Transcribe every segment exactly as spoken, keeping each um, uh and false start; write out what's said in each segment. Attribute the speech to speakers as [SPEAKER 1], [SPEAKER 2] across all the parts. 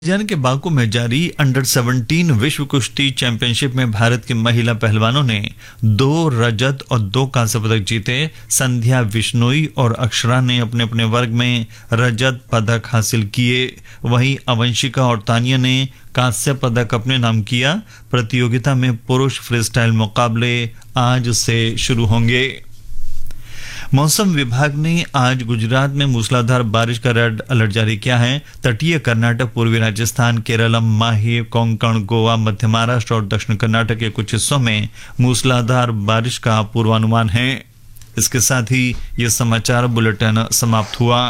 [SPEAKER 1] जान के बाकू में जारी अंडर सत्रह विश्व कुश्ती चैंपियनशिप में भारत की महिला पहलवानों ने दो रजत और दो कांस्य पदक जीते। संध्या बिश्नोई और अक्षरा ने अपने अपने वर्ग में रजत पदक हासिल किए, वहीं अवंशिका और तानिया ने कांस्य पदक अपने नाम किया। प्रतियोगिता में पुरुष फ्रीस्टाइल मुकाबले आज से शुरू होंगे। मौसम विभाग ने आज गुजरात में मूसलाधार बारिश का रेड अलर्ट जारी किया है। तटीय कर्नाटक, पूर्वी राजस्थान, केरलम, माही, कोंकण, गोवा, मध्य महाराष्ट्र और दक्षिण कर्नाटक के कुछ हिस्सों में मूसलाधार बारिश का पूर्वानुमान है। इसके साथ ही ये समाचार बुलेटिन समाप्त हुआ।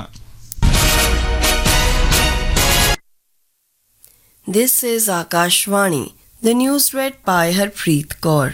[SPEAKER 2] This is Akashvani. The news read by Harpreet Kaur.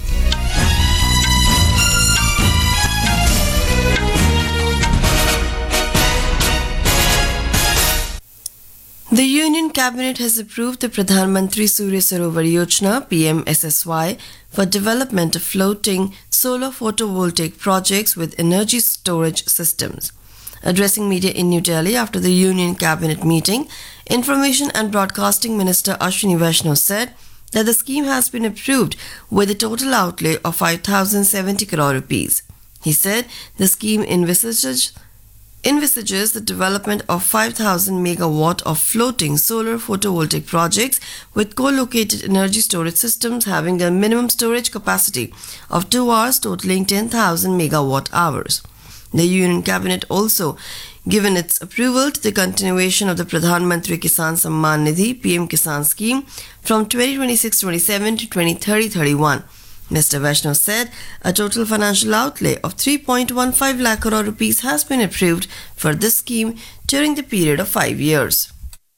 [SPEAKER 2] The Union Cabinet has approved the Pradhan Mantri Surya Sarovar Yojana P M S S Y for development of floating solar photovoltaic projects with energy storage systems. Addressing media in New Delhi after the Union Cabinet meeting, Information and Broadcasting Minister Ashwini Vaishnaw said that the scheme has been approved with a total outlay of five thousand seventy crore rupees. He said the scheme envisages envisages the development of five thousand megawatt of floating solar photovoltaic projects with co-located energy storage systems having a minimum storage capacity of two hours totaling ten thousand megawatt hours. The Union Cabinet also given its approval to the continuation of the Pradhan Mantri Kisan Samman Nidhi P M Kisan scheme from twenty twenty-six twenty-seven to twenty thirty thirty-one. Mister Vaishnaw said a total financial outlay of three point one five lakh crore rupees has been approved for this scheme during the period of five years.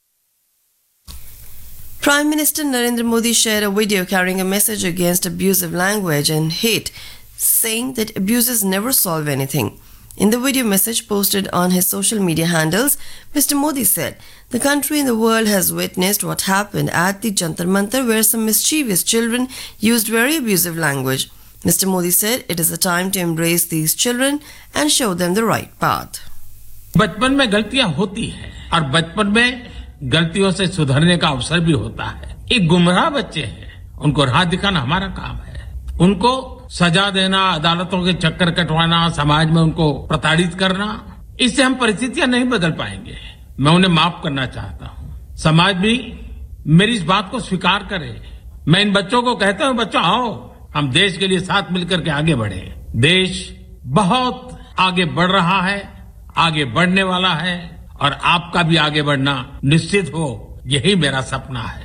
[SPEAKER 2] Prime Minister Narendra Modi shared a video carrying a message against abusive language and hate, saying that abuses never solve anything. In the video message posted on his social media handles, Mister Modi said, "The country and the world has witnessed what happened at the Jantar Mantar where some mischievous children used very abusive language. Mister Modi said it is a time to embrace these children and show them the right path."
[SPEAKER 3] बचपन में गलतियां होती हैं और बचपन में गलतियों से सुधरने का अवसर भी होता है। एक गुमराह बच्चे हैं, उनको राह दिखाना हमारा काम है। उनको सजा देना, अदालतों के चक्कर कटवाना, समाज में उनको प्रताड़ित करना, इससे हम परिस्थितियां नहीं बदल पाएंगे। मैं उन्हें माफ करना चाहता हूं। समाज भी मेरी इस बात को स्वीकार करे। मैं इन बच्चों को कहता हूं, बच्चों आओ, हम देश के लिए साथ मिलकर के आगे बढ़े। देश बहुत आगे बढ़ रहा है, आगे बढ़ने वाला है और आपका भी आगे बढ़ना निश्चित हो, यही मेरा सपना है।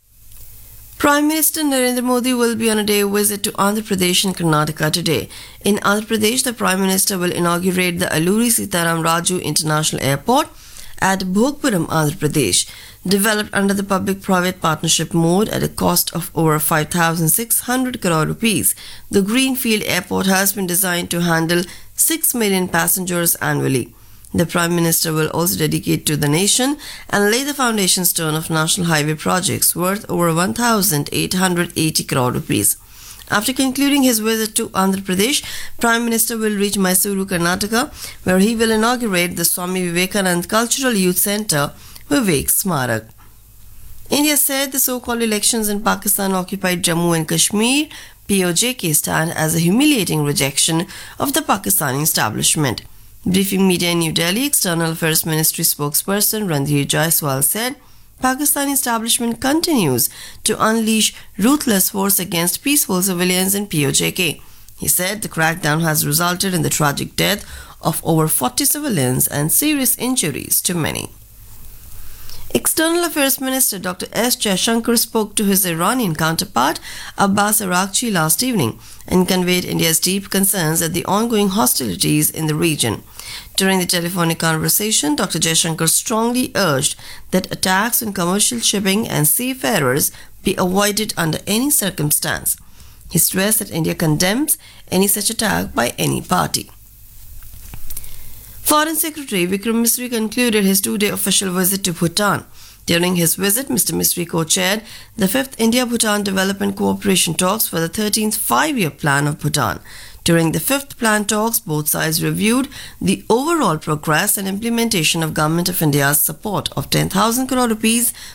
[SPEAKER 2] Prime Minister Narendra Modi will be on a day visit to Andhra Pradesh and Karnataka today. In Andhra Pradesh, the Prime Minister will inaugurate the Alluri Sitaram Raju International Airport at Bhogpuram, Andhra Pradesh. Developed under the public-private partnership mode at a cost of over five thousand six hundred crore rupees, the Greenfield Airport has been designed to handle six million passengers annually. The Prime Minister will also dedicate to the nation and lay the foundation stone of national highway projects worth over one thousand eight hundred eighty crore rupees. After concluding his visit to Andhra Pradesh, Prime Minister will reach Mysuru, Karnataka, where he will inaugurate the Swami Vivekanand Cultural Youth Centre, Vivek Smarak. India said the so-called elections in Pakistan-occupied Jammu and Kashmir P O J K stand as a humiliating rejection of the Pakistani establishment. Briefing media in New Delhi, External Affairs Ministry spokesperson Randhir Jaiswal said Pakistani establishment continues to unleash ruthless force against peaceful civilians in P O J K. He said the crackdown has resulted in the tragic death of over forty civilians and serious injuries to many. External Affairs Minister Doctor S. Jaishankar spoke to his Iranian counterpart Abbas Araghchi last evening and conveyed India's deep concerns at the ongoing hostilities in the region. During the telephonic conversation, Doctor Jaishankar strongly urged that attacks on commercial shipping and seafarers be avoided under any circumstance. He stressed that India condemns any such attack by any party. Foreign Secretary Vikram Misri concluded his two-day official visit to Bhutan. During his visit, Mister Misri co-chaired the fifth India-Bhutan Development Cooperation Talks for the thirteenth Five-Year Plan of Bhutan. During the fifth plan talks, both sides reviewed the overall progress and implementation of Government of India's support of ten thousand crore rupees